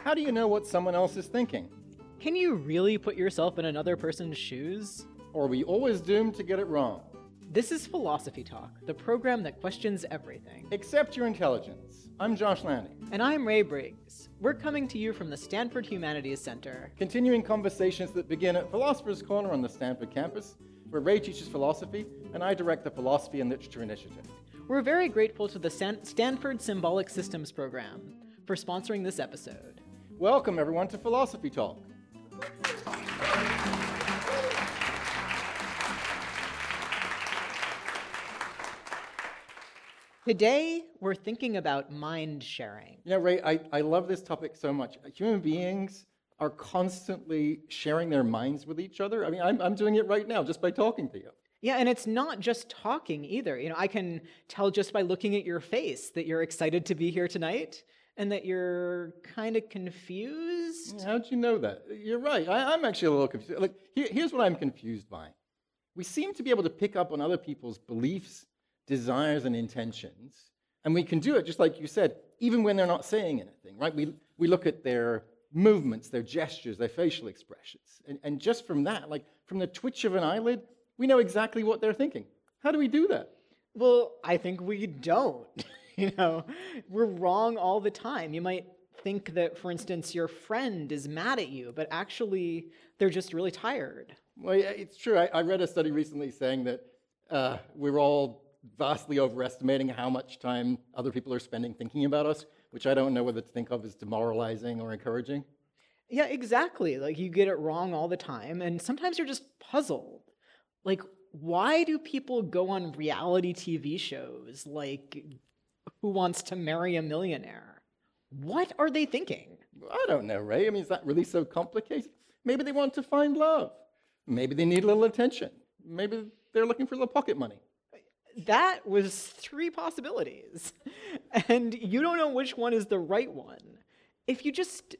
How do you know what someone else is thinking? Can you really put yourself in another person's shoes? Or are we always doomed to get it wrong? This is Philosophy Talk, the program that questions everything. Accept your intelligence. I'm Josh Landy. And I'm Ray Briggs. We're coming to you from the Stanford Humanities Center. Continuing conversations that begin at Philosopher's Corner on the Stanford campus, where Ray teaches philosophy and I direct the Philosophy and Literature Initiative. We're very grateful to the Stanford Symbolic Systems program for sponsoring this episode. Welcome, everyone, to Philosophy Talk. Today, we're thinking about mind sharing. You know, Ray, I love this topic so much. Human beings are constantly sharing their minds with each other. I mean, I'm doing it right now just by talking to you. Yeah, and it's not just talking either. You know, I can tell just by looking at your face that you're excited to be here tonight and that you're kind of confused. How'd you know that? You're right. I'm actually a little confused. Like, here's what I'm confused by. We seem to be able to pick up on other people's beliefs, desires, and intentions, and we can do it, just like you said, even when they're not saying anything, right? We look at their movements, their gestures, their facial expressions, and just from that, like from the twitch of an eyelid, we know exactly what they're thinking. How do we do that? Well, I think we don't. You know, we're wrong all the time. You might think that, for instance, your friend is mad at you, but actually they're just really tired. Well, yeah, it's true. I read a study recently saying that we're all vastly overestimating how much time other people are spending thinking about us, which I don't know whether to think of as demoralizing or encouraging. Yeah, exactly. Like, you get it wrong all the time, and sometimes you're just puzzled. Like, why do people go on reality TV shows like Who Wants to Marry a Millionaire? What are they thinking? I don't know, Ray. I mean, is that really so complicated? Maybe they want to find love. Maybe they need a little attention. Maybe they're looking for a little pocket money. That was 3 possibilities. And you don't know which one is the right one. If you just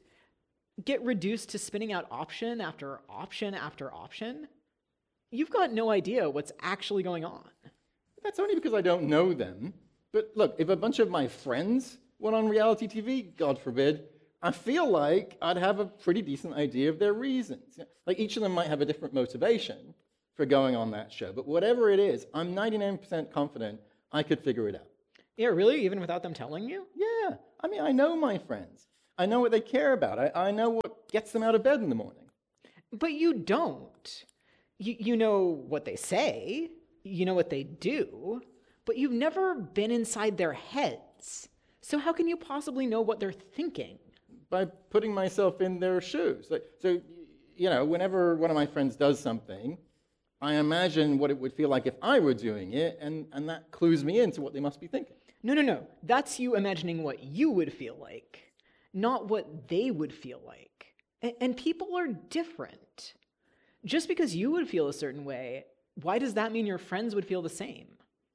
get reduced to spinning out option after option after option, you've got no idea what's actually going on. That's only because I don't know them. But look, if a bunch of my friends went on reality TV, God forbid, I feel like I'd have a pretty decent idea of their reasons. Like, each of them might have a different motivation for going on that show. But whatever it is, I'm 99% confident I could figure it out. Yeah, really? Even without them telling you? Yeah. I mean, I know my friends. I know what they care about. I know what gets them out of bed in the morning. But you don't. You know what they say, you know what they do, but you've never been inside their heads. So how can you possibly know what they're thinking? By putting myself in their shoes. So, you know, whenever one of my friends does something, I imagine what it would feel like if I were doing it, and that clues me into what they must be thinking. No. That's you imagining what you would feel like, not what they would feel like. And people are different. Just because you would feel a certain way, why does that mean your friends would feel the same?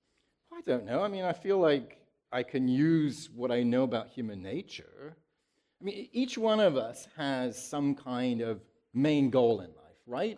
I don't know. I mean, I feel like I can use what I know about human nature. I mean, each one of us has some kind of main goal in life, right?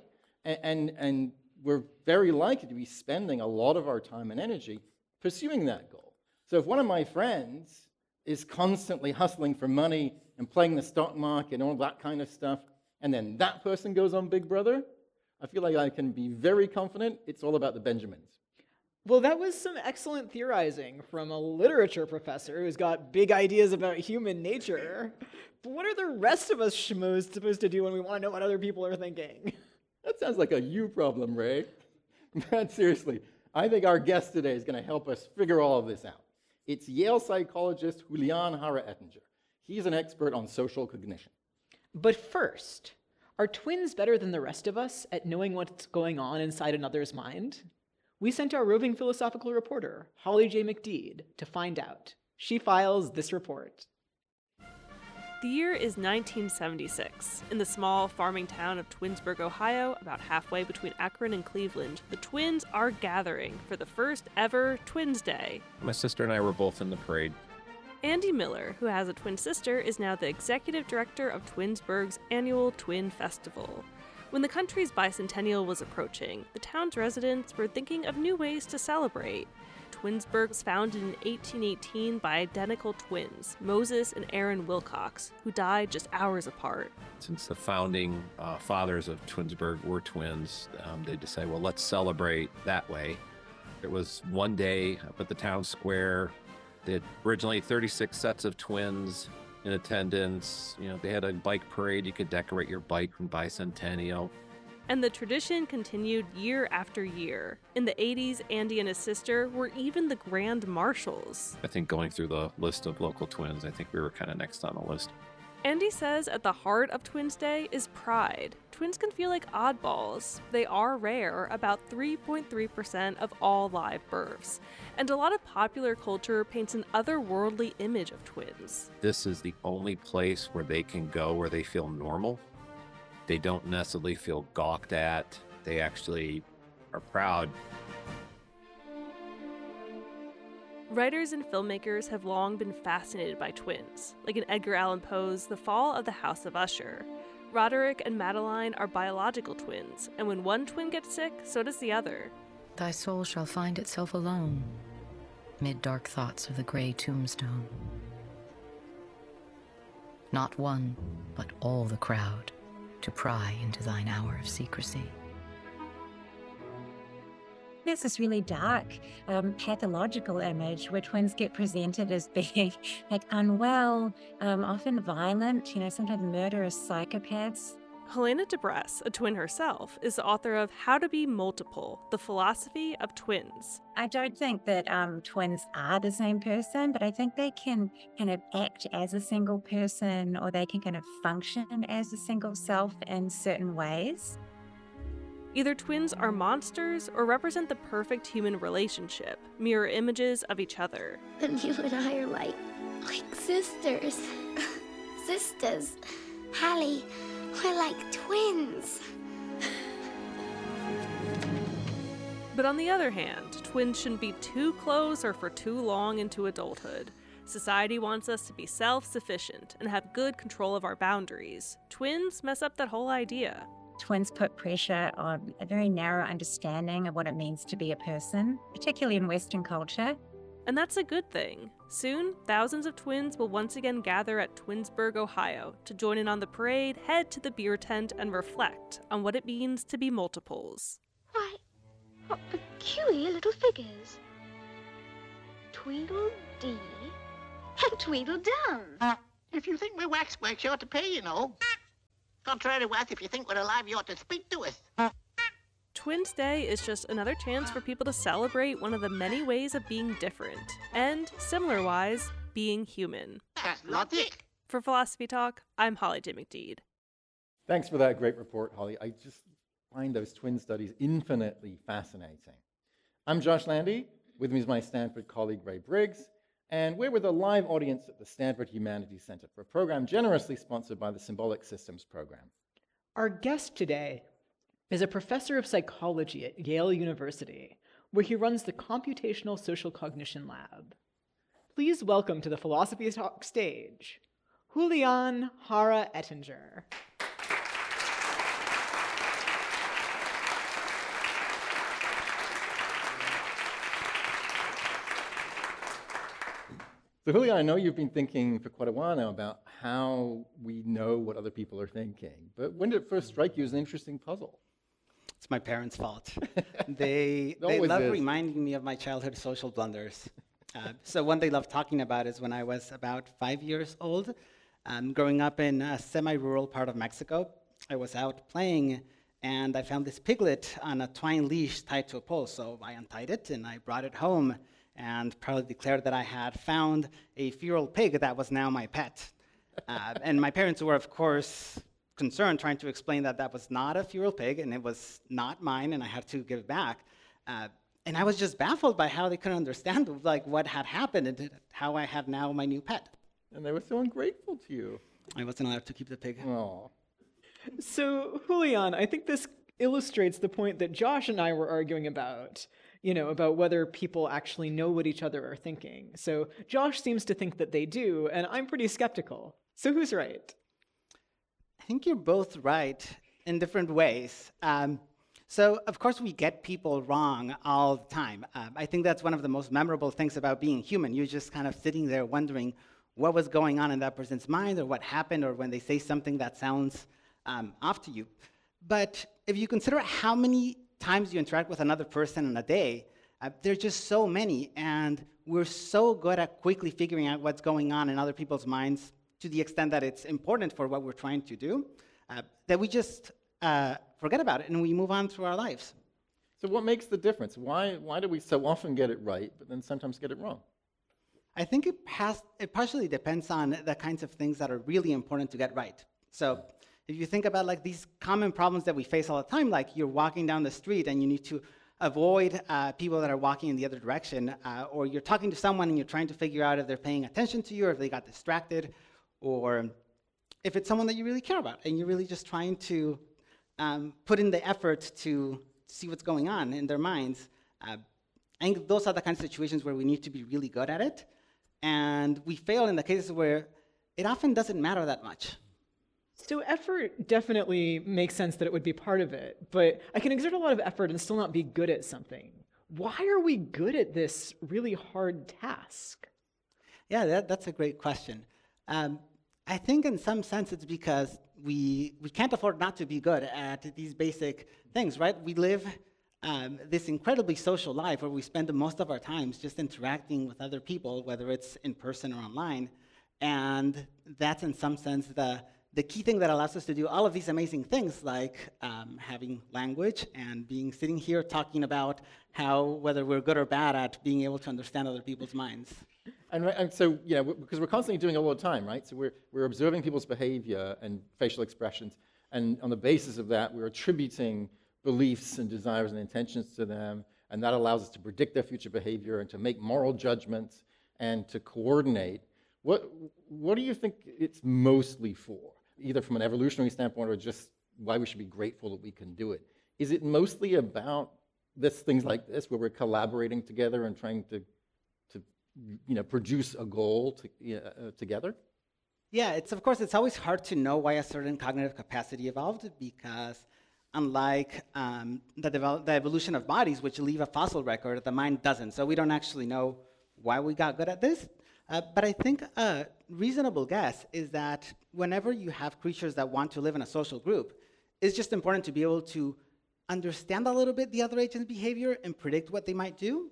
And we're very likely to be spending a lot of our time and energy pursuing that goal. So if one of my friends is constantly hustling for money and playing the stock market and all that kind of stuff, and then that person goes on Big Brother, I feel like I can be very confident it's all about the Benjamins. Well, that was some excellent theorizing from a literature professor who's got big ideas about human nature. But what are the rest of us schmoes supposed to do when we want to know what other people are thinking? That sounds like a you problem, Ray. But seriously, I think our guest today is going to help us figure all of this out. It's Yale psychologist Julian Harrer-Ettinger. He's an expert on social cognition. But first, are twins better than the rest of us at knowing what's going on inside another's mind? We sent our roving philosophical reporter, Holly J. McDeed, to find out. She files this report. The year is 1976. In the small farming town of Twinsburg, Ohio, about halfway between Akron and Cleveland, the twins are gathering for the first ever Twins Day. My sister and I were both in the parade. Andy Miller, who has a twin sister, is now the executive director of Twinsburg's annual Twin Festival. When the country's bicentennial was approaching, the town's residents were thinking of new ways to celebrate. Twinsburg was founded in 1818 by identical twins, Moses and Aaron Wilcox, who died just hours apart. Since the founding fathers of Twinsburg were twins, they decided, well, let's celebrate that way. There was one day up at the town square. They had originally 36 sets of twins in attendance. You know, they had a bike parade. You could decorate your bike from bicentennial. And the tradition continued year after year. In the 80s, Andy and his sister were even the grand marshals. I think going through the list of local twins, I think we were kind of next on the list. Andy says at the heart of Twins Day is pride. Twins can feel like oddballs. They are rare, about 3.3% of all live births. And a lot of popular culture paints an otherworldly image of twins. This is the only place where they can go where they feel normal. They don't necessarily feel gawked at. They actually are proud. Writers and filmmakers have long been fascinated by twins, like in Edgar Allan Poe's The Fall of the House of Usher. Roderick and Madeline are biological twins, and when one twin gets sick, so does the other. Thy soul shall find itself alone, mid dark thoughts of the gray tombstone. Not one, but all the crowd, to pry into thine hour of secrecy. There's this really dark, pathological image where twins get presented as being like unwell, often violent, sometimes murderous psychopaths. Helena DeBress, a twin herself, is the author of How to Be Multiple, The Philosophy of Twins. I don't think that twins are the same person, but I think they can kind of act as a single person, or they can kind of function as a single self in certain ways. Either twins are monsters or represent the perfect human relationship, mirror images of each other. Then you and I are like sisters. Sisters. Hallie, we're like twins. But on the other hand, twins shouldn't be too close or for too long into adulthood. Society wants us to be self-sufficient and have good control of our boundaries. Twins mess up that whole idea. Twins put pressure on a very narrow understanding of what it means to be a person, particularly in Western culture. And that's a good thing. Soon, thousands of twins will once again gather at Twinsburg, Ohio, to join in on the parade, head to the beer tent, and reflect on what it means to be multiples. Why, what peculiar little figures. Tweedledee and Tweedledum. If you think we're waxworks, you ought to pay, you know. Contrary to us, if you think we're alive, you ought to speak to us. Twins Day is just another chance for people to celebrate one of the many ways of being different, and, similar-wise, being human. That's logic. For Philosophy Talk, I'm Holly J. McDede. Thanks for that great report, Holly. I just find those twin studies infinitely fascinating. I'm Josh Landy. With me is my Stanford colleague, Ray Briggs. And we're with a live audience at the Stanford Humanities Center for a program generously sponsored by the Symbolic Systems Program. Our guest today is a professor of psychology at Yale University, where he runs the Computational Social Cognition Lab. Please welcome to the Philosophy Talk stage, Julian Hara Ettinger. So Julian, I know you've been thinking for quite a while now about how we know what other people are thinking, but when did it first strike you as an interesting puzzle? It's my parents' fault. They always love is. reminding me of my childhood social blunders. So one they loved talking about is when I was about 5 years old. Growing up in a semi-rural part of Mexico, I was out playing and I found this piglet on a twine leash tied to a pole. So I untied it and I brought it home and proudly declared that I had found a feral pig that was now my pet. And my parents were, of course, concerned, trying to explain that that was not a feral pig and it was not mine and I had to give it back. And I was just baffled by how they couldn't understand what had happened and how I had now my new pet. And they were so ungrateful to you. I wasn't allowed to keep the pig. Oh. So, Julian, I think this illustrates the point that Josh and I were arguing about, about whether people actually know what each other are thinking. So Josh seems to think that they do, and I'm pretty skeptical. So who's right? I think you're both right in different ways. So, of course, we get people wrong all the time. I think that's one of the most memorable things about being human. You're just kind of sitting there wondering what was going on in that person's mind, or what happened, or when they say something that sounds off to you. But if you consider how many times you interact with another person in a day, there are just so many, and we're so good at quickly figuring out what's going on in other people's minds to the extent that it's important for what we're trying to do, that we just forget about it and we move on through our lives. So what makes the difference? Why do we so often get it right, but then sometimes get it wrong? I think it partially depends on the kinds of things that are really important to get right. So if you think about like these common problems that we face all the time, like you're walking down the street and you need to avoid people that are walking in the other direction, or you're talking to someone and you're trying to figure out if they're paying attention to you or if they got distracted, or if it's someone that you really care about and you're really just trying to put in the effort to see what's going on in their minds. I think those are the kinds of situations where we need to be really good at it, and we fail in the cases where it often doesn't matter that much. So effort definitely makes sense that it would be part of it, but I can exert a lot of effort and still not be good at something. Why are we good at this really hard task? Yeah, that's a great question. I think in some sense it's because we can't afford not to be good at these basic things, right? We live this incredibly social life where we spend most of our times just interacting with other people, whether it's in person or online, and that's in some sense the key thing that allows us to do all of these amazing things, like having language and sitting here talking about whether we're good or bad at being able to understand other people's minds. And so, because we're constantly doing it all the time, right? So we're observing people's behavior and facial expressions, and on the basis of that, we're attributing beliefs and desires and intentions to them, and that allows us to predict their future behavior and to make moral judgments and to coordinate. What do you think it's mostly for? Either from an evolutionary standpoint or just why we should be grateful that we can do it. Is it mostly about things like this, where we're collaborating together and trying to produce a goal together? Yeah, of course, it's always hard to know why a certain cognitive capacity evolved, because unlike the evolution of bodies, which leave a fossil record, the mind doesn't. So we don't actually know why we got good at this. But I think a reasonable guess is that whenever you have creatures that want to live in a social group, it's just important to be able to understand a little bit the other agent's behavior and predict what they might do.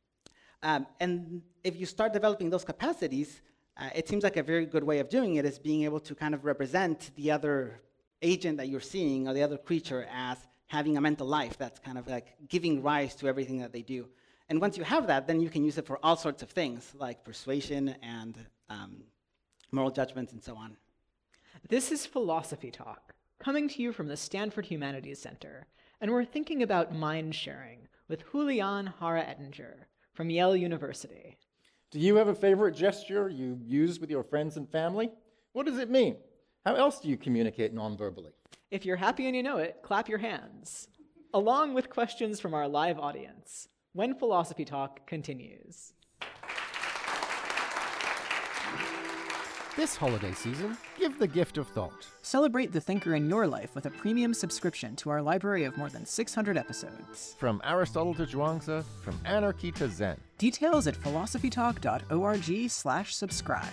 And if you start developing those capacities, it seems like a very good way of doing it is being able to kind of represent the other agent that you're seeing or the other creature as having a mental life that's kind of like giving rise to everything that they do. And once you have that, then you can use it for all sorts of things, like persuasion and moral judgments and so on. This is Philosophy Talk, coming to you from the Stanford Humanities Center, and we're thinking about mind sharing with Julian Hara Ettinger from Yale University. Do you have a favorite gesture you use with your friends and family? What does it mean? How else do you communicate non-verbally? If you're happy and you know it, clap your hands, along with questions from our live audience, when Philosophy Talk continues. This holiday season, give the gift of thought. Celebrate the thinker in your life with a premium subscription to our library of more than 600 episodes. From Aristotle to Zhuangzi, from anarchy to Zen. Details at philosophytalk.org/subscribe.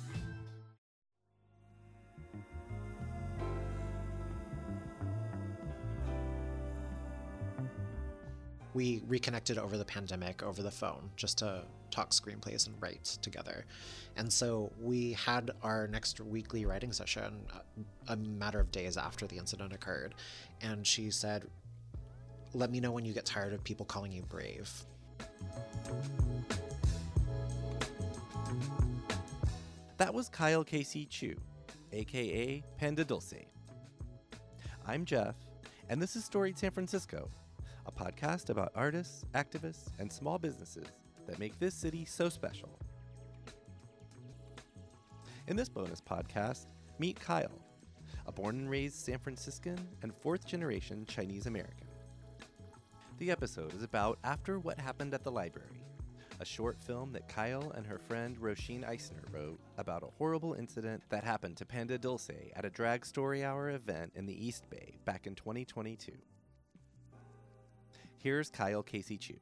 We reconnected over the pandemic, over the phone, just to talk screenplays and write together. And so we had our next weekly writing session a matter of days after the incident occurred. And she said, "Let me know when you get tired of people calling you brave." That was Kyle Casey Chu, aka Panda Dulce. I'm Jeff, and this is Storied San Francisco, a podcast about artists, activists, and small businesses that make this city so special. In this bonus podcast, meet Kyle, a born and raised San Franciscan and fourth-generation Chinese American. The episode is about After What Happened at the Library, a short film that Kyle and her friend Roisin Eisner wrote about a horrible incident that happened to Panda Dulce at a Drag Story Hour event in the East Bay back in 2022. Here's Kyle Casey Chu.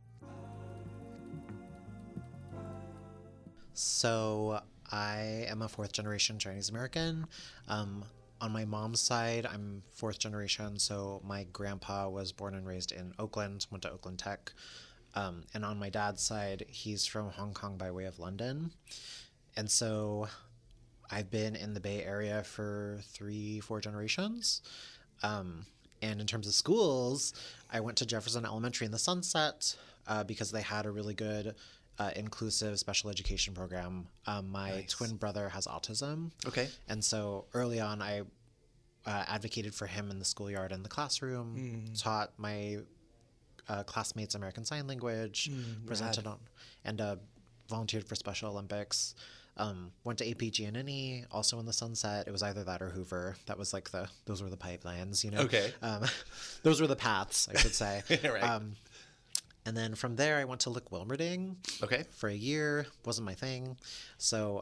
So I am a fourth generation Chinese American. On my mom's side, I'm fourth generation. So my grandpa was born and raised in Oakland, went to Oakland Tech. And on my dad's side, he's from Hong Kong by way of London. And so I've been in the Bay Area for 3-4 generations. And in terms of schools, I went to Jefferson Elementary in the Sunset because they had a really good inclusive special education program. My twin brother has autism. Okay. And so early on, I advocated for him in the schoolyard and the classroom, taught my classmates American Sign Language, presented on, and volunteered for Special Olympics. Went to AP GNNE, also in the Sunset. It was either that or Hoover. That was like those were the pipelines, you know? Okay. Those were the paths, I should say. Right. And then from there, I went to Lick Wilmerding. Okay. For a year. Wasn't my thing. So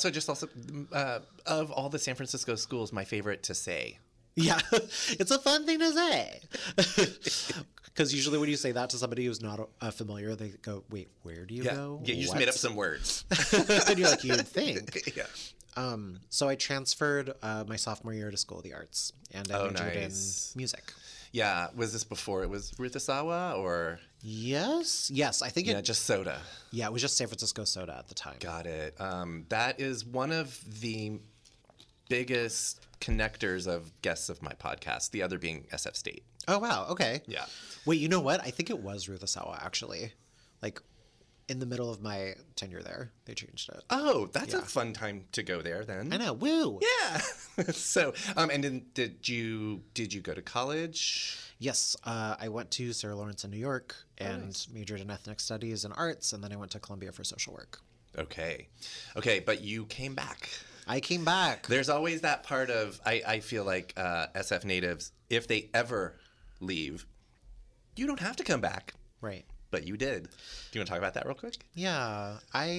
of all the San Francisco schools, my favorite to say. Yeah, it's a fun thing to say. Because usually when you say that to somebody who's not familiar, they go, wait, where do you go? Yeah, you just made up some words. And you're like, you'd think. Yeah. So I transferred my sophomore year to School of the Arts, and I majored in music. Yeah. Was this before it was Rutasawa or? Yes. I think just Soda. Yeah, it was just San Francisco Soda at the time. Got it. That is one of the biggest connectors of guests of my podcast, the other being SF State. Oh, wow. Okay. Yeah. Wait, you know what? I think it was Rutasawa, actually. Like, in the middle of my tenure there, they changed it. Oh, that's a fun time to go there then. I know. Woo! Yeah. So, and then did you go to college? Yes. I went to Sarah Lawrence in New York and majored in ethnic studies and arts, and then I went to Columbia for social work. Okay, but you came back. I came back. There's always that part of, I feel like SF natives, if they ever leave, you don't have to come back. Right. But you did. Do you want to talk about that real quick? Yeah.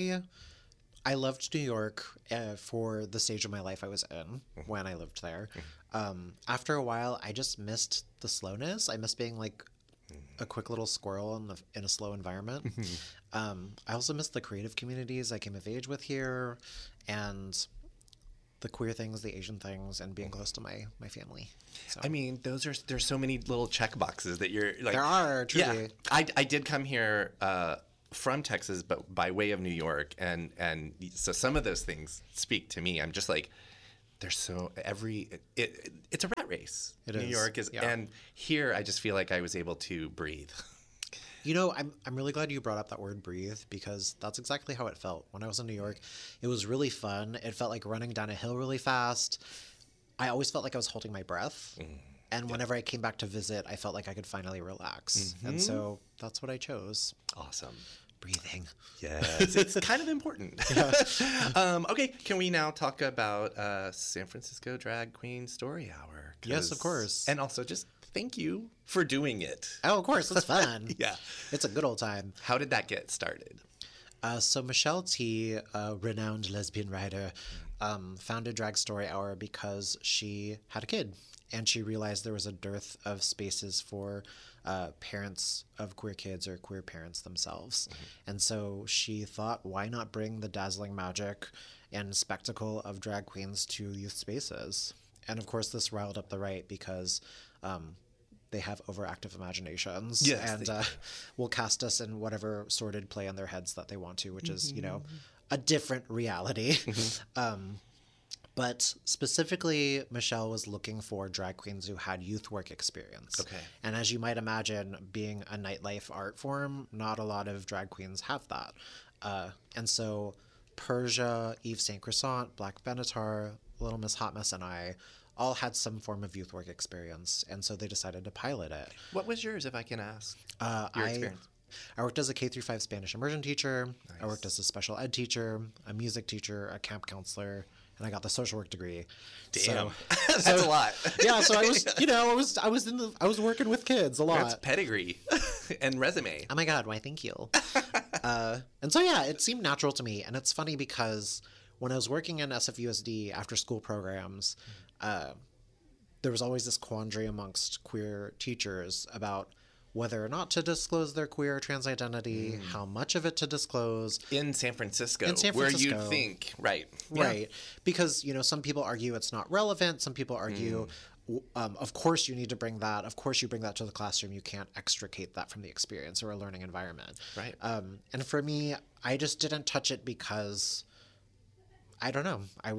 I loved New York for the stage of my life I was in when I lived there. After a while, I just missed the slowness. I missed being like a quick little squirrel in a slow environment. I also missed the creative communities I came of age with here, and the queer things, the Asian things, and being close to my family. So. I mean, there's so many little check boxes that you're like. There are, truly. Yeah, I did come here from Texas, but by way of New York, and so some of those things speak to me. I'm just like, there's so it's a rat race. It New is. York is, and here I just feel like I was able to breathe. You know, I'm really glad you brought up that word breathe, because that's exactly how it felt. When I was in New York, it was really fun. It felt like running down a hill really fast. I always felt like I was holding my breath. And whenever I came back to visit, I felt like I could finally relax. And so that's what I chose. Awesome. Breathing. Yes, it's kind of important. Okay, can we now talk about San Francisco Drag Queen Story Hour? Yes, of course. And also just thank you for doing it. Oh, of course. It's fun. Yeah. It's a good old time. How did that get started? So Michelle T, a renowned lesbian writer, founded Drag Story Hour because she had a kid, and she realized there was a dearth of spaces for parents of queer kids or queer parents themselves. And so she thought, why not bring the dazzling magic and spectacle of drag queens to youth spaces? And of course, this riled up the right because they have overactive imaginations, and will cast us in whatever sordid play in their heads that they want to, which is, you know, a different reality. But specifically, Michelle was looking for drag queens who had youth work experience. Okay. And as you might imagine, being a nightlife art form, not a lot of drag queens have that. And so Persia, Eve St. Croissant, Black Benatar, Little Miss Hot Mess, and I all had some form of youth work experience. And so they decided to pilot it. What was yours, if I can ask? Your experience. I worked as a K-5 Spanish immersion teacher. Nice. I worked as a special ed teacher, a music teacher, a camp counselor, and I got the social work degree. Damn, that's a lot. Yeah, so I was, you know, I was working with kids a lot. That's pedigree and resume. Oh my God, why thank you. And so yeah, it seemed natural to me, and it's funny because when I was working in SFUSD after school programs, there was always this quandary amongst queer teachers about whether or not to disclose their queer or trans identity, how much of it to disclose. In San Francisco, where you'd think, right. Right. Because, some people argue it's not relevant. Some people argue, of course you need to bring that. Of course you bring that to the classroom. You can't extricate that from the experience or a learning environment. Right. And for me, I just didn't touch it because, I don't know, I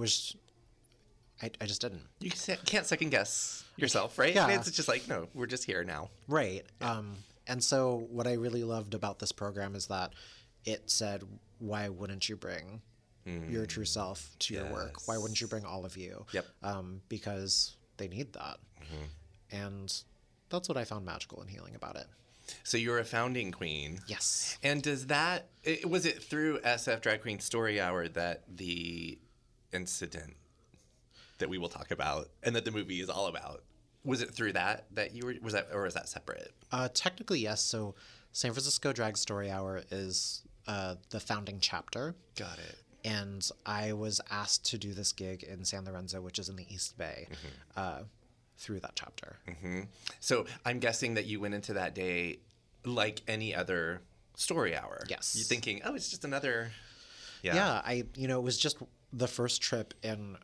just didn't. You can't second guess yourself, right? Yeah. It's just like, no, we're just here now. Right. And so what I really loved about this program is that it said, why wouldn't you bring your true self to your work? Why wouldn't you bring all of you? Yep. Because they need that. And that's what I found magical and healing about it. So you're a founding queen. Yes. And was it through SF Drag Queen Story Hour that the incident that we will talk about and that the movie is all about, was it through that you were, or was that separate? Technically, yes. So San Francisco Drag Story Hour is the founding chapter. Got it. And I was asked to do this gig in San Lorenzo, which is in the East Bay, through that chapter. So I'm guessing that you went into that day like any other story hour. Yes. You're thinking, oh, it's just another. Yeah. It was just the first trip in,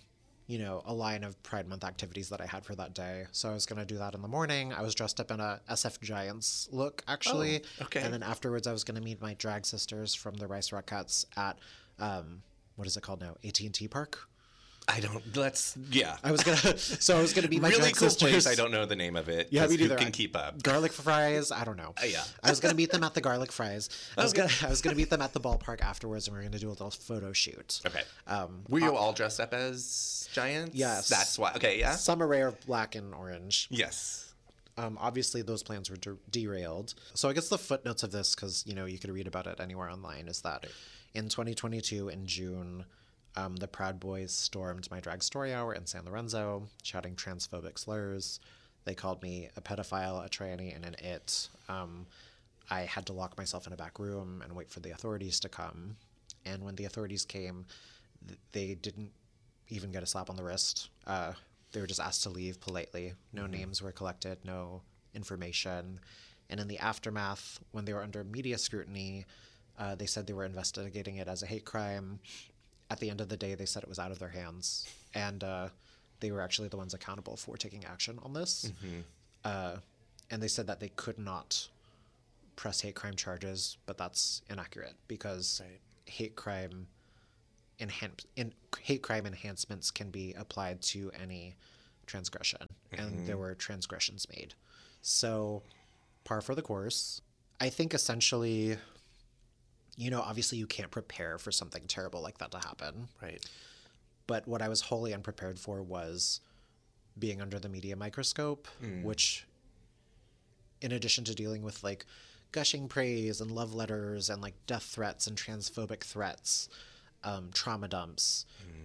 a line of Pride Month activities that I had for that day. So I was going to do that in the morning. I was dressed up in a SF Giants look, actually. Oh, okay. And then afterwards, I was going to meet my drag sisters from the Rice Rockettes at, what is it called now? AT&T Park? I was gonna be my really drag cool sisters. place. I don't know the name of it. Yeah, me who neither. can keep up? Garlic Fries. I don't know. Yeah. I was gonna meet them at the Garlic Fries. I was gonna meet them at the ballpark afterwards, and we were gonna do a little photo shoot. Okay. Were you all dressed up as giants? Yes. That's why. Okay. Yeah. Some array of black and orange. Yes. Obviously, those plans were derailed. So I guess the footnotes of this, because you could read about it anywhere online, is that in 2022 in June. The Proud Boys stormed my drag story hour in San Lorenzo, shouting transphobic slurs. They called me a pedophile, a tranny, and an it. I had to lock myself in a back room and wait for the authorities to come. And when the authorities came, they didn't even get a slap on the wrist. They were just asked to leave politely. No names were collected, no information. And in the aftermath, when they were under media scrutiny, they said they were investigating it as a hate crime. At the end of the day, they said it was out of their hands, and they were actually the ones accountable for taking action on this. And they said that they could not press hate crime charges, but that's inaccurate because hate crime enhancements can be applied to any transgression, and there were transgressions made. So, par for the course. I think essentially, obviously you can't prepare for something terrible like that to happen. Right. But what I was wholly unprepared for was being under the media microscope, which, in addition to dealing with like gushing praise and love letters and like death threats and transphobic threats, trauma dumps,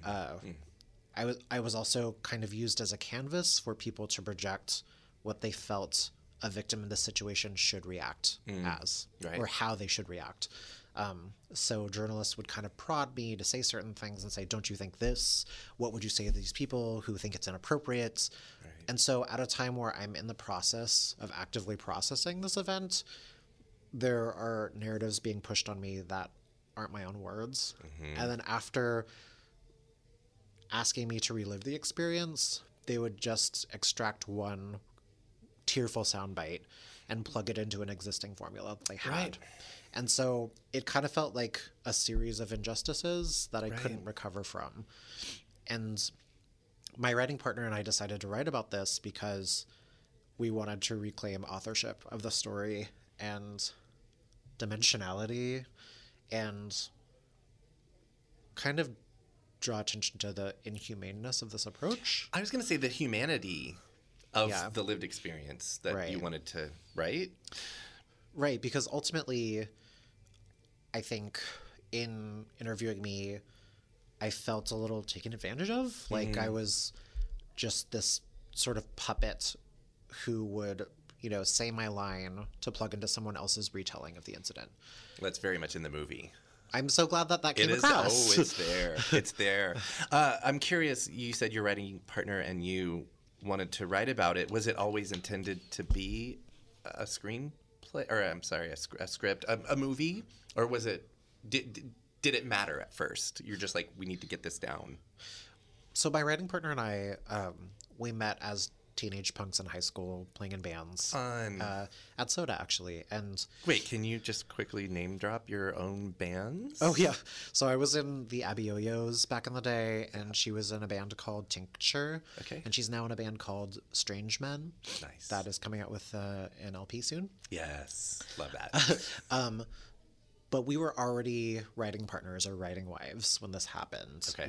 I was also kind of used as a canvas for people to project what they felt a victim in this situation should react as, or how they should react. So journalists would kind of prod me to say certain things and say, don't you think this? What would you say to these people who think it's inappropriate? Right. And so at a time where I'm in the process of actively processing this event, there are narratives being pushed on me that aren't my own words. And then after asking me to relive the experience, they would just extract one tearful soundbite and plug it into an existing formula that they had. Right. And so it kind of felt like a series of injustices that I couldn't recover from. And my writing partner and I decided to write about this because we wanted to reclaim authorship of the story and dimensionality and kind of draw attention to the inhumaneness of this approach. I was going to say the humanity of the lived experience that you wanted to write. Right, because ultimately, I think in interviewing me, I felt a little taken advantage of. Like I was just this sort of puppet who would, say my line to plug into someone else's retelling of the incident. That's very much in the movie. I'm so glad that came across. Oh, it's there. It's there. I'm curious, you said your writing partner and you wanted to write about it. Was it always intended to be a screenplay, or I'm sorry, a script, a movie, or was it? Did it matter at first? You're just like, we need to get this down. So my writing partner and I, we met as teenage punks in high school playing in bands. Fun. At Soda, actually. And wait, can you just quickly name drop your own bands? Oh, yeah. So I was in the Abby Yo-Yos back in the day, and she was in a band called Tincture. Okay. And she's now in a band called Strange Men. Nice. That is coming out with an LP soon. Yes. Love that. But we were already writing partners or writing wives when this happened. Okay.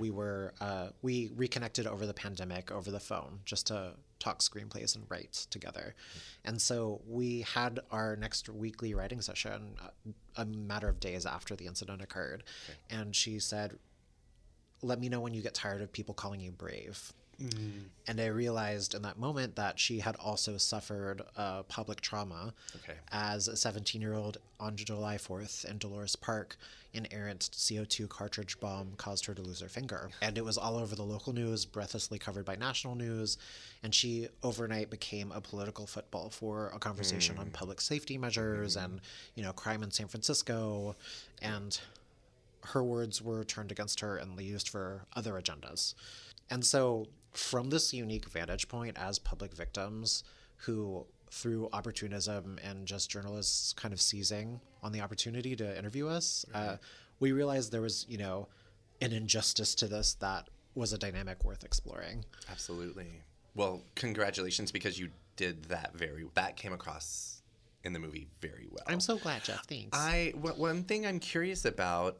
We reconnected over the pandemic over the phone just to talk screenplays and write together. And so we had our next weekly writing session a matter of days after the incident occurred. Okay. And she said, "Let me know when you get tired of people calling you brave." Mm. And I realized in that moment that she had also suffered public trauma as a 17-year-old on July 4th in Dolores Park. An errant CO2 cartridge bomb caused her to lose her finger. And it was all over the local news, breathlessly covered by national news. And she overnight became a political football for a conversation on public safety measures and, crime in San Francisco. And her words were turned against her and used for other agendas. And so from this unique vantage point as public victims who, through opportunism and just journalists kind of seizing on the opportunity to interview us, we realized there was, an injustice to this that was a dynamic worth exploring. Absolutely. Well, congratulations, because you did that that came across in the movie very well. I'm so glad, Jeff. Thanks. One thing I'm curious about,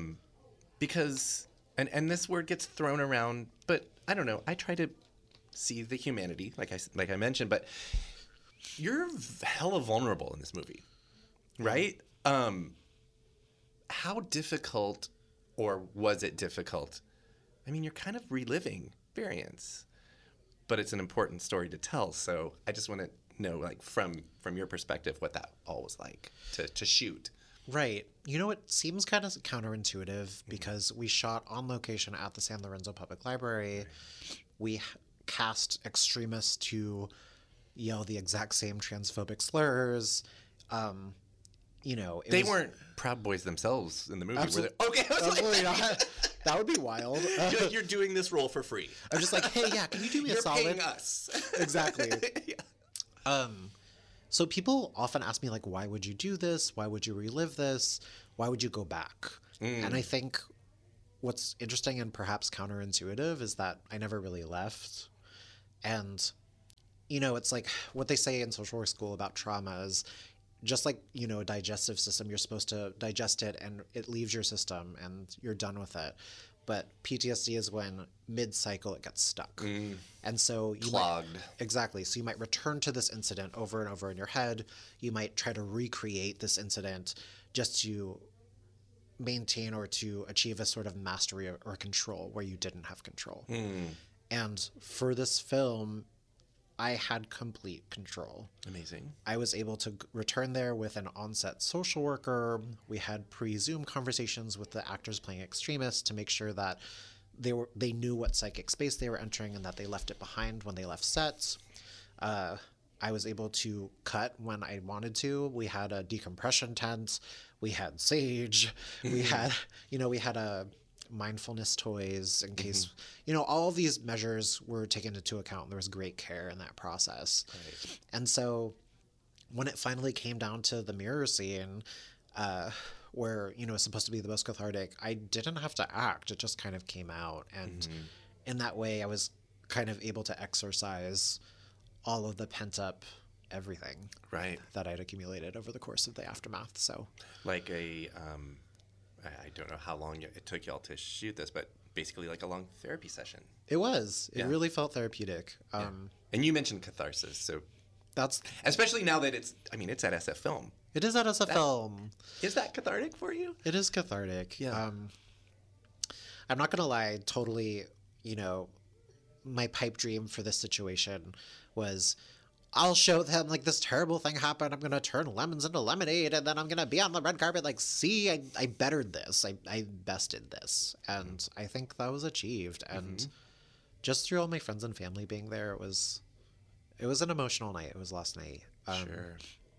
because... And this word gets thrown around, but I don't know. I try to see the humanity, like I mentioned, but you're hella vulnerable in this movie, right? How difficult, or was it difficult? I mean, you're kind of reliving experience, but it's an important story to tell. So I just want to know, like, from your perspective, what that all was like to shoot. Right. It seems kind of counterintuitive because we shot on location at the San Lorenzo Public Library. Right. We cast extremists to yell the exact same transphobic slurs. They weren't Proud Boys themselves in the movie, were they? Okay, absolutely not. That would be wild. You're doing this role for free. I'm just like, hey, yeah, can you do me a solid? You're paying us. Exactly. Yeah. So people often ask me, like, why would you do this? Why would you relive this? Why would you go back? And I think what's interesting and perhaps counterintuitive is that I never really left. And, it's like what they say in social work school about trauma is just like, a digestive system, you're supposed to digest it and it leaves your system and you're done with it. But PTSD is when mid-cycle it gets stuck. And so you clogged. Exactly. So you might return to this incident over and over in your head. You might try to recreate this incident just to maintain or to achieve a sort of mastery or control where you didn't have control. And for this film, I had complete control. Amazing. I was able to return there with an on-set social worker. We had pre-Zoom conversations with the actors playing extremists to make sure that they knew what psychic space they were entering and that they left it behind when they left sets. I was able to cut when I wanted to. We had a decompression tent. We had sage. We had, we had a mindfulness toys in case, all of these measures were taken into account. There was great care in that process. Right. And so when it finally came down to the mirror scene, where, it's supposed to be the most cathartic, I didn't have to act. It just kind of came out. And in that way, I was kind of able to exercise all of the pent-up everything that I'd accumulated over the course of the aftermath. So like I don't know how long it took y'all to shoot this, but basically like a long therapy session. It was. It really felt therapeutic. And you mentioned catharsis, so that's especially now that it's at SF Film. It is at SF Film. Is that cathartic for you? It is cathartic. Yeah. I'm not gonna lie. Totally. My pipe dream for this situation was, I'll show them, like, this terrible thing happened. I'm going to turn lemons into lemonade, and then I'm going to be on the red carpet. Like, see, I bettered this. I bested this. And I think that was achieved. And just through all my friends and family being there, it was an emotional night. It was last night. Sure.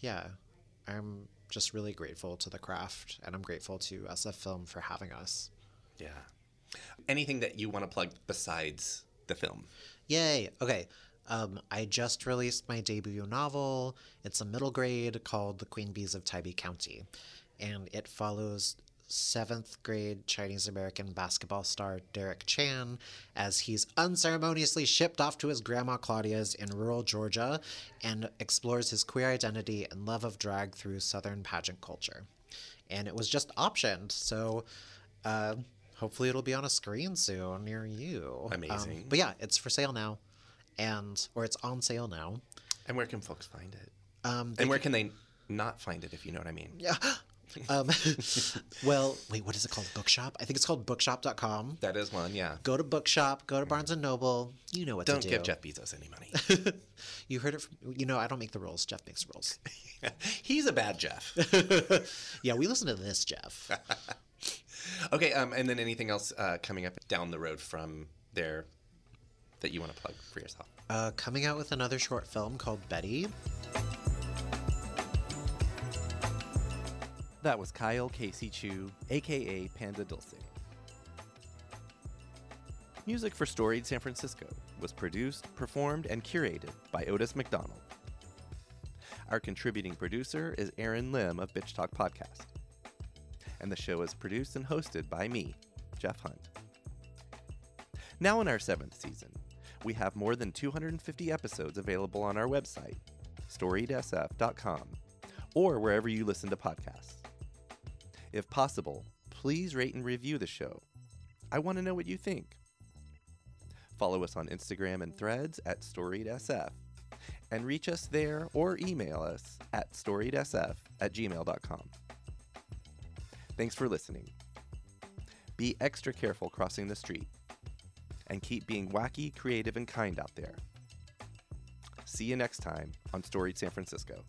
yeah, I'm just really grateful to the craft, and I'm grateful to SF Film for having us. Yeah. Anything that you want to plug besides the film? Yay. Okay. I just released my debut novel. It's a middle grade called The Queen Bees of Tybee County, and it follows 7th grade Chinese American basketball star Derek Chan as he's unceremoniously shipped off to his grandma Claudia's in rural Georgia and explores his queer identity and love of drag through Southern pageant culture. And it was just optioned, so hopefully it'll be on a screen soon near you. Amazing. But yeah, it's for sale now, or it's on sale now. And where can folks find it? And where can they not find it, if you know what I mean? Yeah. Well, wait, what is it called? Bookshop? I think it's called bookshop.com. That is one, yeah. Go to Bookshop, go to Barnes & Noble. You know what to do. Don't give Jeff Bezos any money. You heard it from, I don't make the rules. Jeff makes the rules. He's a bad Jeff. Yeah, we listen to this, Jeff. Okay, and then anything else coming up down the road from there that you want to plug for yourself? Coming out with another short film called Betty. That was Kyle Casey Chu, aka Panda Dulce. Music for Storied San Francisco was produced, performed, and curated by Otis McDonald. Our contributing producer is Aaron Lim of Bitch Talk Podcast. And the show is produced and hosted by me, Jeff Hunt. Now in our 7th season, we have more than 250 episodes available on our website, storiedsf.com, or wherever you listen to podcasts. If possible, please rate and review the show. I want to know what you think. Follow us on Instagram and Threads at storiedsf, and reach us there or email us at storiedsf@gmail.com. Thanks for listening. Be extra careful crossing the street, and keep being wacky, creative, and kind out there. See you next time on Storied San Francisco.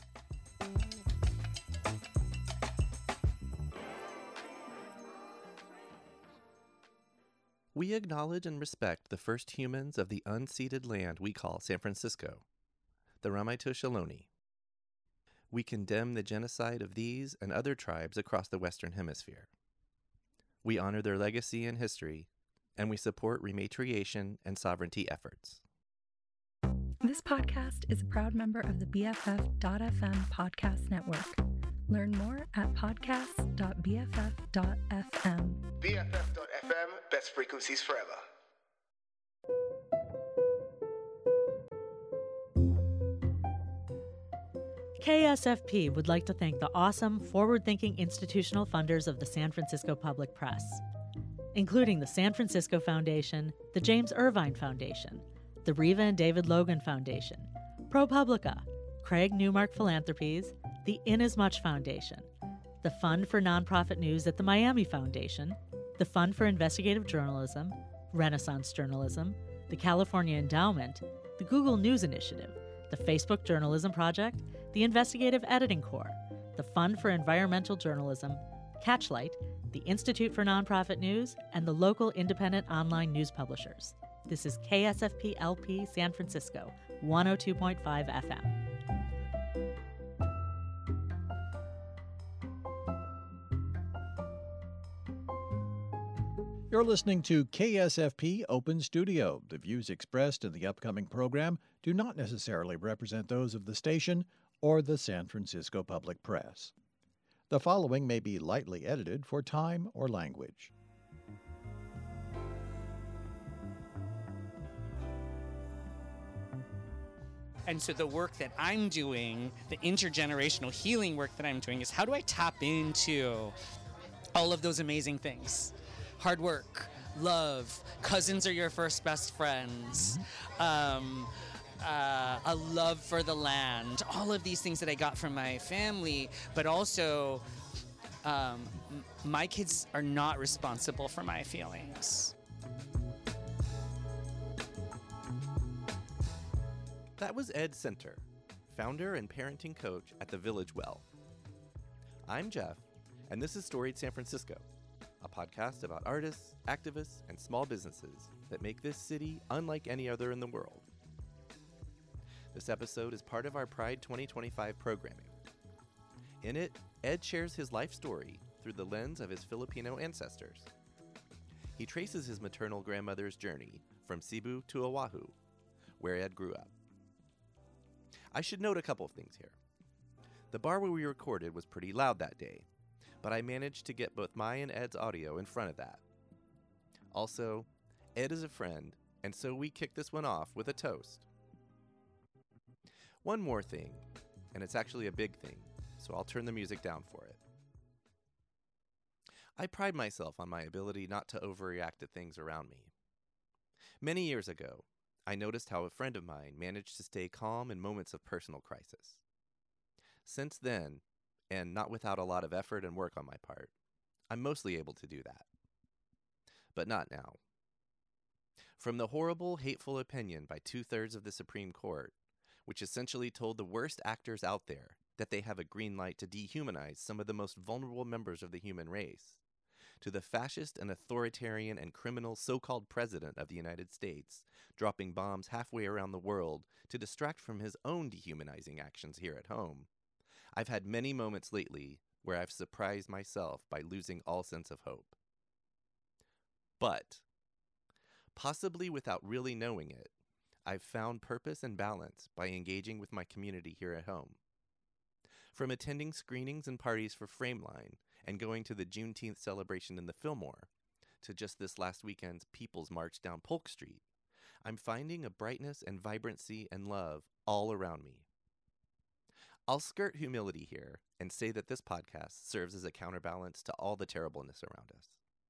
We acknowledge and respect the first humans of the unceded land we call San Francisco, the Ramaytush Ohlone. We condemn the genocide of these and other tribes across the Western Hemisphere. We honor their legacy and history, and we support rematriation and sovereignty efforts. This podcast is a proud member of the BFF.FM podcast network. Learn more at podcast.bff.fm. BFF.FM, best frequencies forever. KSFP would like to thank the awesome, forward-thinking institutional funders of the San Francisco Public Press, including the San Francisco Foundation, the James Irvine Foundation, the Riva and David Logan Foundation, ProPublica, Craig Newmark Philanthropies, the Inasmuch Foundation, the Fund for Nonprofit News at the Miami Foundation, the Fund for Investigative Journalism, Renaissance Journalism, the California Endowment, the Google News Initiative, the Facebook Journalism Project, the Investigative Editing Corps, the Fund for Environmental Journalism, Catchlight, the Institute for Nonprofit News, and the local independent online news publishers. This is KSFP LP San Francisco, 102.5 FM. You're listening to KSFP Open Studio. The views expressed in the upcoming program do not necessarily represent those of the station or the San Francisco Public Press. The following may be lightly edited for time or language. And so the work that I'm doing, the intergenerational healing work that I'm doing, is how do I tap into all of those amazing things? Hard work, love, cousins are your first best friends, a love for the land, all of these things that I got from my family, but also my kids are not responsible for my feelings. That was Ed Center, founder and parenting coach at the Village Well. I'm Jeff, and this is Storied San Francisco, a podcast about artists, activists, and small businesses that make this city unlike any other in the world. This episode is part of our Pride 2025 programming, In it, Ed shares his life story through the lens of his Filipino ancestors. He traces his maternal grandmother's journey from Cebu to Oahu, where Ed grew up. I should note a couple of things here. The bar where we recorded was pretty loud that day, but I managed to get both my and Ed's audio in front of that. Also, Ed is a friend, and so we kicked this one off with a toast. One more thing, and it's actually a big thing, so I'll turn the music down for it. I pride myself on my ability not to overreact to things around me. Many years ago, I noticed how a friend of mine managed to stay calm in moments of personal crisis. Since then, and not without a lot of effort and work on my part, I'm mostly able to do that. But not now. From the horrible, hateful opinion by 2/3 of the Supreme Court, which essentially told the worst actors out there that they have a green light to dehumanize some of the most vulnerable members of the human race, to the fascist and authoritarian and criminal so-called president of the United States dropping bombs halfway around the world to distract from his own dehumanizing actions here at home, I've had many moments lately where I've surprised myself by losing all sense of hope. But, possibly without really knowing it, I've found purpose and balance by engaging with my community here at home. From attending screenings and parties for Frameline and going to the Juneteenth celebration in the Fillmore, to just this last weekend's People's March down Polk Street, I'm finding a brightness and vibrancy and love all around me. I'll skirt humility here and say that this podcast serves as a counterbalance to all the terribleness around us.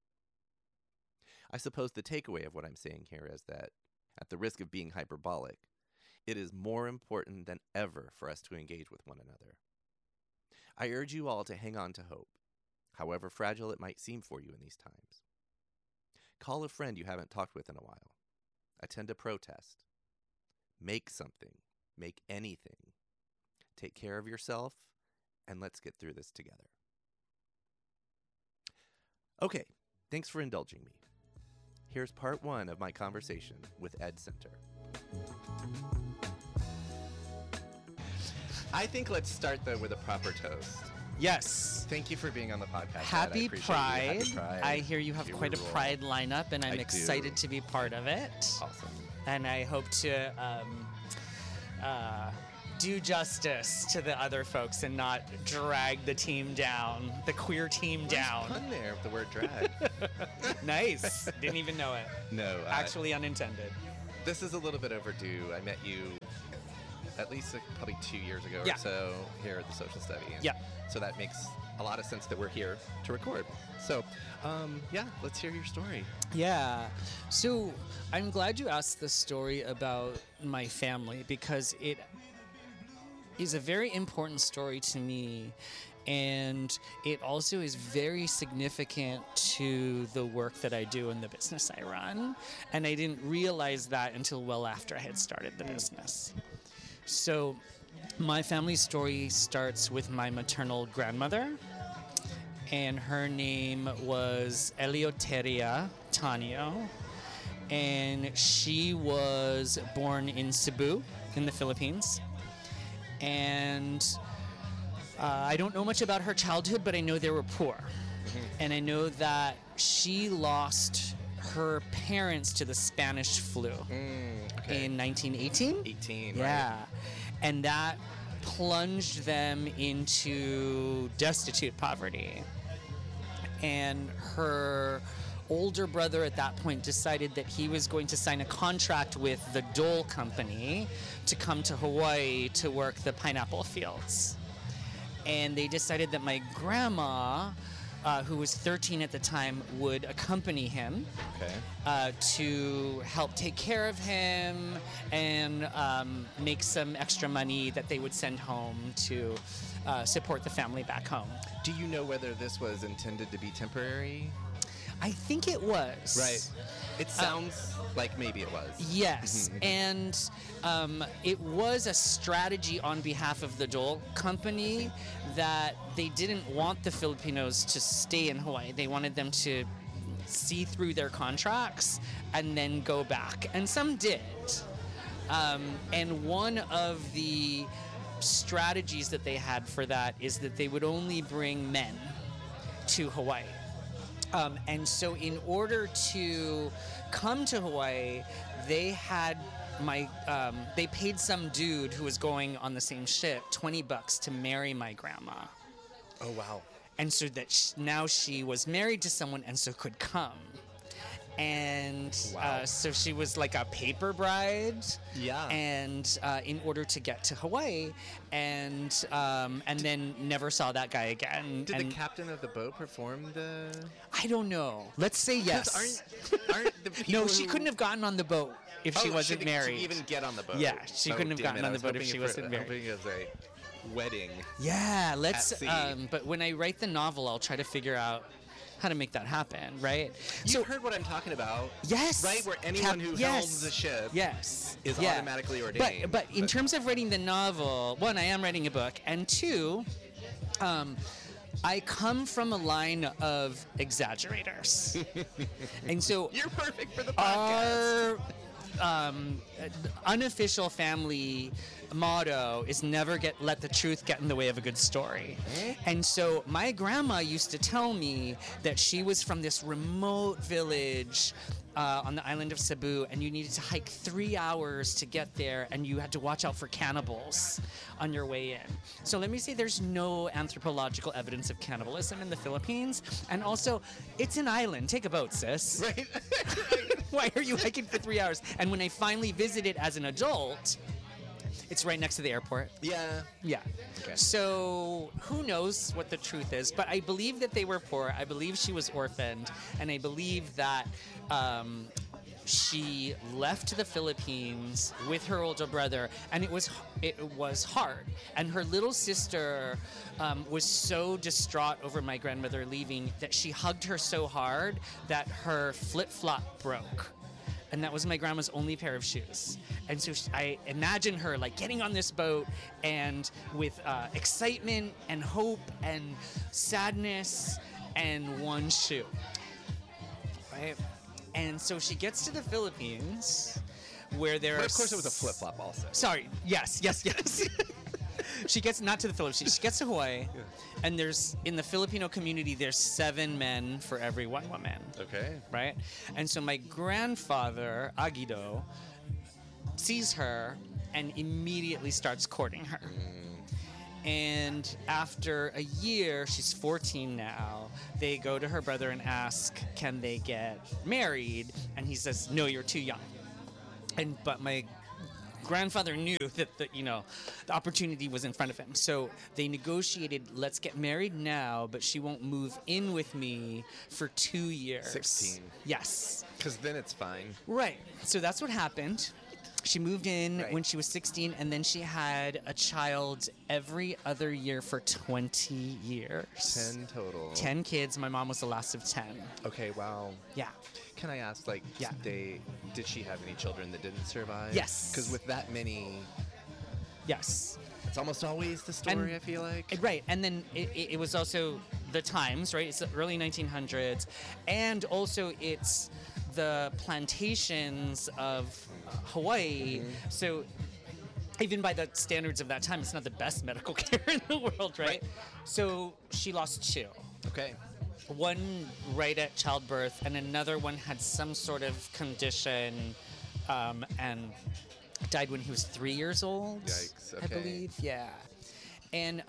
I suppose the takeaway of what I'm saying here is that, at the risk of being hyperbolic, it is more important than ever for us to engage with one another. I urge you all to hang on to hope, however fragile it might seem for you in these times. Call a friend you haven't talked with in a while. Attend a protest. Make something. Make anything. Take care of yourself, and let's get through this together. Okay, thanks for indulging me. Here's part 1 of my conversation with Ed Center. I think let's start, though, with a proper toast. Yes. Thank you for being on the podcast. Happy Ed. I appreciate Pride. you. Happy Pride. I hear you have quite a rule. Pride lineup, and I'm I excited do. to be part of it. Awesome. And I hope to do justice to the other folks and not drag the team down, the queer team down. Pun there with the word drag. Nice. Didn't even know it. No. Actually unintended. This is a little bit overdue. I met you at least probably 2 years ago Yeah. or so here at the Social Study. And Yeah. So that makes a lot of sense that we're here to record. So, yeah, let's hear your story. Yeah. So I'm glad you asked the story about my family because it is a very important story to me. And it also is very significant to the work that I do and the business I run. And I didn't realize that until well after I had started the business. So my family story starts with my maternal grandmother. And her name was Eleuteria Tanio. And she was born in Cebu in the Philippines. And I don't know much about her childhood, but I know they were poor. And I know that she lost her parents to the Spanish flu in 1918. 18, yeah. And that plunged them into destitute poverty. And her older brother at that point decided that he was going to sign a contract with the Dole Company to come to Hawaii to work the pineapple fields. And they decided that my grandma, who was 13 at the time, would accompany him to help take care of him and make some extra money that they would send home to support the family back home. Do you know whether this was intended to be temporary? I think it was. Right. It sounds like maybe it was. Yes, and it was a strategy on behalf of the Dole Company that they didn't want the Filipinos to stay in Hawaii. They wanted them to see through their contracts and then go back, and some did. And one of the strategies that they had for that is that they would only bring men to Hawaii. And so in order to come to Hawaii, they had they paid some dude who was going on the same ship $20 to marry my grandma. Oh, wow. And so that now she was married to someone and so could come. And so she was like a paper bride. Yeah. And in order to get to Hawaii, and then never saw that guy again. Did the captain of the boat perform the? I don't know. Let's say yes. Aren't the people No, she couldn't have gotten on the boat if she wasn't married. To even get on the boat. Yeah, she couldn't have gotten on the boat if she wasn't married. Hoping it was a wedding. Yeah, let's. At sea. But when I write the novel, I'll try to figure out how to make that happen, right? You heard what I'm talking about. Yes. Right? Where anyone who helms the ship is automatically ordained. But in terms of writing the novel, one, I am writing a book, and two, I come from a line of exaggerators. And so you're perfect for the podcast. Our unofficial family motto is never let the truth get in the way of a good story. And so my grandma used to tell me that she was from this remote village on the island of Cebu, and you needed to hike 3 hours to get there, and you had to watch out for cannibals on your way in. So let me say there's no anthropological evidence of cannibalism in the Philippines, and also it's an island. Take a boat, sis. Right. Why are you hiking for 3 hours? And when I finally visited as an adult, it's right next to the airport. Yeah. Yeah. Okay. So who knows what the truth is? But I believe that they were poor. I believe she was orphaned, and I believe that she left the Philippines with her older brother, and it was hard. And her little sister was so distraught over my grandmother leaving that she hugged her so hard that her flip-flop broke. And that was my grandma's only pair of shoes. And so I imagine her like getting on this boat and with excitement and hope and sadness and one shoe. Right? And so she gets to the Philippines where there But of course it was a flip-flop also. Sorry. Yes. She gets not to the Philippines. She gets to Hawaii, and there's in the Filipino community there's 7 men for every 1 woman. Okay. Right? And so my grandfather, Aguido, sees her and immediately starts courting her. And after a year, she's 14 now, they go to her brother and ask, can they get married? And he says, no, you're too young. But my grandfather knew that the opportunity was in front of him. So they negotiated, let's get married now, but she won't move in with me for 2 years. 16. Yes. Because then it's fine. Right. So that's what happened. She moved in when she was 16, and then she had a child every other year for 20 years. 10 total. 10 kids. My mom was the last of 10. Okay, wow. Yeah. Can I ask, did she have any children that didn't survive? Yes. Because with that many... Yes. It's almost always the story, I feel like. Right, and then it was also the times, right? It's the early 1900s, and also it's the plantations of Hawaii. So even by the standards of that time, it's not the best medical care in the world, right? So she lost 2. Okay. One right at childbirth, and another one had some sort of condition, and died when he was 3 years old. Yikes! Okay. I believe, yeah. And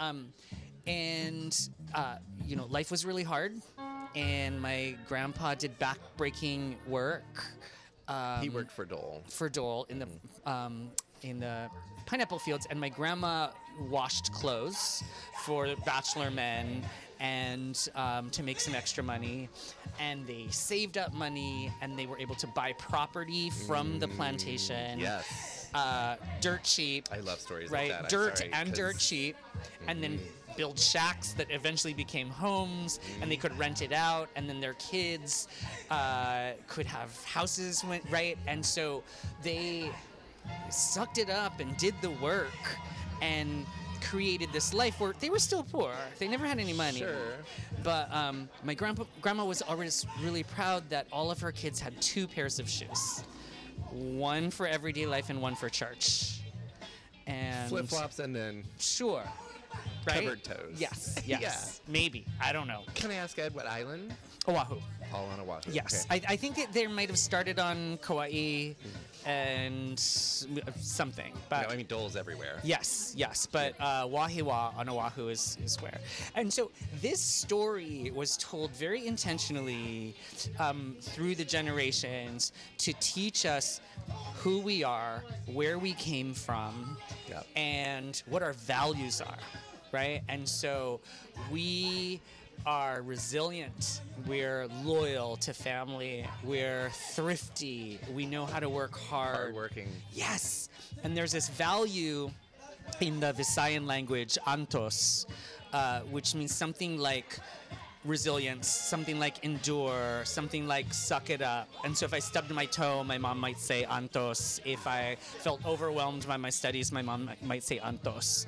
life was really hard, and my grandpa did back-breaking work. He worked for Dole. For Dole in the pineapple fields, and my grandma washed clothes for bachelor men and to make some extra money, and they saved up money, and they were able to buy property from the plantation. Yes. Dirt cheap. I love stories right? like that. Dirt cheap, and then build shacks that eventually became homes, and they could rent it out, and then their kids could have houses, right? And so they sucked it up and did the work and created this life where they were still poor. They never had any money. Sure. But my grandma was always really proud that all of her kids had 2 pairs of shoes. One for everyday life and one for church. and Flip-flops and then sure, right? covered toes. Yes, Yeah. maybe. I don't know. Can I ask Ed what island? Oahu. All on Oahu. Yes, Okay. I think that they might have started on Kauai and something, but No, I mean Dole's everywhere. Yes, but Wahiawa on Oahu is where. And so this story was told very intentionally through the generations to teach us who we are, where we came from, and what our values are, right? And so we are resilient, we're loyal to family, we're thrifty, we know how to work hard. Hardworking. Yes, and there's this value in the Visayan language, antos, which means something like resilience, something like endure, something like suck it up. And so if I stubbed my toe, my mom might say antos. If I felt overwhelmed by my studies, my mom might say antos.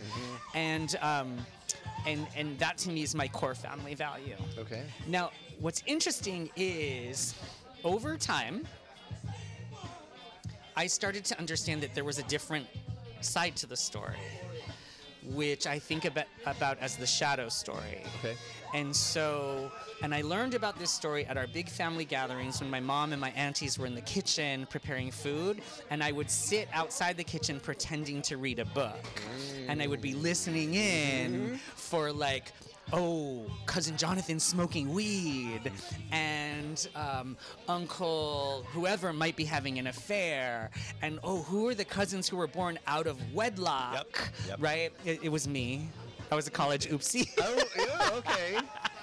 And that to me is my core family value. Okay. Now, what's interesting is over time, I started to understand that there was a different side to the story, which I think about as the shadow story. Okay. And I learned about this story at our big family gatherings when my mom and my aunties were in the kitchen preparing food, and I would sit outside the kitchen pretending to read a book. And I would be listening in for like, oh, Cousin Jonathan's smoking weed, and Uncle whoever might be having an affair, and oh, who are the cousins who were born out of wedlock, Yep. right? It was me. I was a college oopsie. Oh, yeah, okay.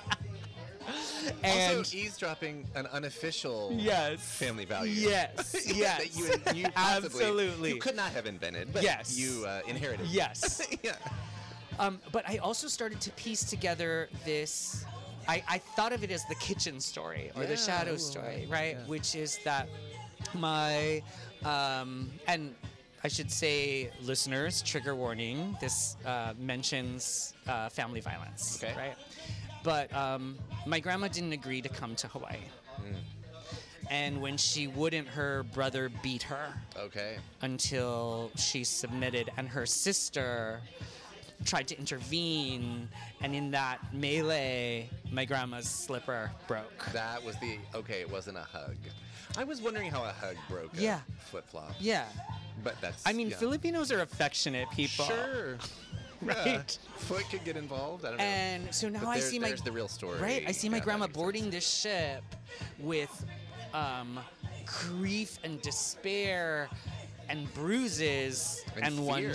And also, eavesdropping an unofficial family value. Yes, that you possibly, absolutely. You could not have invented, but Yes. you inherited. Yes. Yeah. But I also started to piece together this. I thought of it as the kitchen story or the shadow story, right? Yeah. Which is that my and I should say, listeners, trigger warning. This mentions family violence, Okay. right? But my grandma didn't agree to come to Hawaii. And when she wouldn't, her brother beat her. Okay. Until she submitted, and her sister tried to intervene, and in that melee, my grandma's slipper broke. That was it wasn't a hug. I was wondering how a hug broke Yeah. a flip-flop. Yeah. But that's... I mean, Filipinos are affectionate people. Sure. Right? Yeah. Foot could get involved. I don't know. And so now But I see my... there's the real story. Right. I see my Yeah, grandma that makes boarding this ship with grief and despair and bruises and one fear.